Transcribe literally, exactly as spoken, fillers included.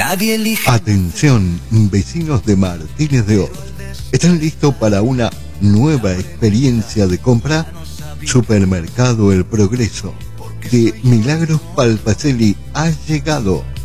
Nadie elige. Atención, vecinos de Martínez de Oz. ¿Están listos para una nueva experiencia de compra? Supermercado El Progreso de Milagros Palpacelli ha llegado.